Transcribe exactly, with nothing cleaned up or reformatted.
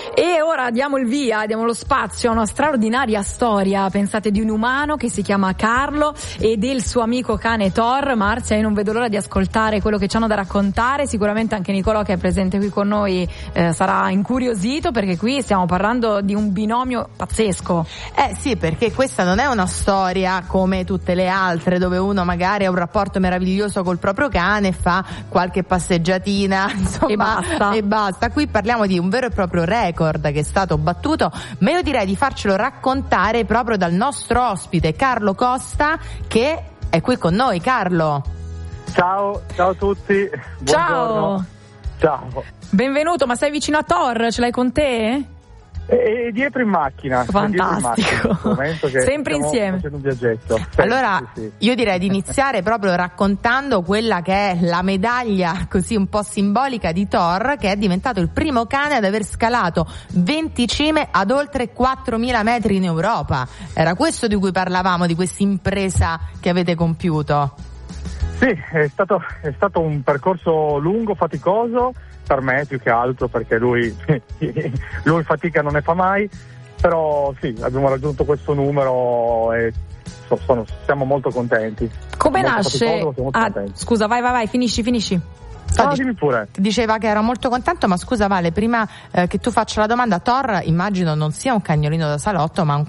E ora diamo il via, diamo lo spazio a una straordinaria storia, pensate, di un umano che si chiama Carlo e del suo amico cane Thor. Marzia, io non vedo l'ora di ascoltare quello che ci hanno da raccontare, sicuramente anche Nicolò, che è presente qui con noi, eh, sarà incuriosito, perché qui stiamo parlando di un binomio pazzesco. Eh sì, perché questa non è una storia come tutte le altre dove uno magari ha un rapporto meraviglioso col proprio cane e fa qualche passeggiatina, insomma, e basta. e basta. Qui parliamo di un vero e proprio record che è stato battuto, ma io direi di farcelo raccontare proprio dal nostro ospite Carlo Costa, che è qui con noi. Carlo, ciao, ciao a tutti. Ciao. Ciao. Benvenuto, ma sei vicino a Thor? Ce l'hai con te? E, e dietro in macchina. Fantastico. In macchina, che sempre insieme. Un viaggetto. Sì, allora sì, sì. Io direi di iniziare proprio raccontando quella che è la medaglia così un po' simbolica di Thor, che è diventato il primo cane ad aver scalato venti cime ad oltre quattromila metri in Europa. Era questo di cui parlavamo, di questa impresa che avete compiuto. Sì, è stato, è stato un percorso lungo, faticoso, per me più che altro, perché lui, lui fatica non ne fa mai, però sì, abbiamo raggiunto questo numero e sono, siamo molto contenti. Come molto nasce? faticoso, molto Ah, contenti. scusa, vai vai vai, finisci, finisci. Ah, dimmi pure. Diceva che era molto contento, ma scusa Vale, prima eh, che tu faccia la domanda, Thor immagino non sia un cagnolino da salotto, ma un